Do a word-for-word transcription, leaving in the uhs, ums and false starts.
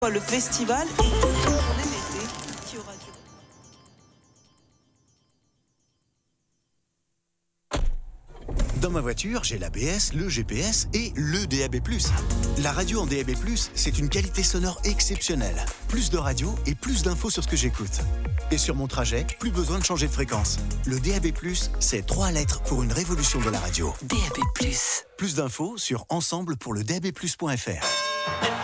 Le festival et toute la journée d'été qui aura lieu. Dans ma voiture, j'ai l'A B S, le G P S et le D A B plus. La radio en D A B plus, c'est une qualité sonore exceptionnelle. Plus de radio et plus d'infos sur ce que j'écoute. Et sur mon trajet, plus besoin de changer de fréquence. Le D A B plus, c'est trois lettres pour une révolution de la radio. D A B plus. Plus d'infos sur ensemble pour le d a b plus point f r.